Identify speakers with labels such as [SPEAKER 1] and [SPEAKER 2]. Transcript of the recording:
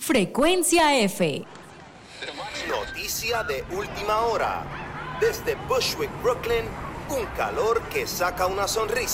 [SPEAKER 1] Frecuencia F.
[SPEAKER 2] Noticia de última hora. Desde Bushwick, Brooklyn, un calor que saca una sonrisa.